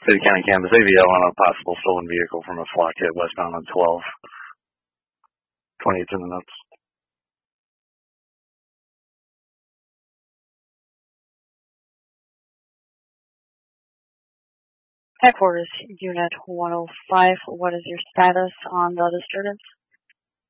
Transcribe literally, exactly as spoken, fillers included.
City County Canvas A V L on a possible stolen vehicle from a flock hit westbound on twelve. twenty-eight's in the notes. Headquarters, Unit one oh five, what is your status on the disturbance?